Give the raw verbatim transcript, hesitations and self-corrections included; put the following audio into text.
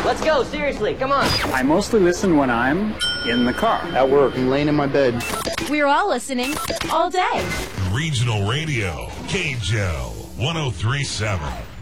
Let's go, seriously, come on. I mostly listen when I'm in the car, at work, and laying in my bed. We're all listening all day. Regional Radio, K J O, one oh three point seven.